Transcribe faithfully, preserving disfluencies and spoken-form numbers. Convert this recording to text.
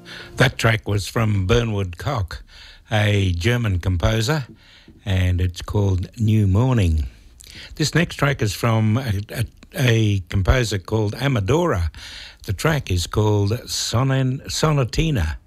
That track was from Bernward Koch, a German composer, and it's called New Morning. This next track is from a, a, a composer called Amadora. The track is called Sonen, Sonatina.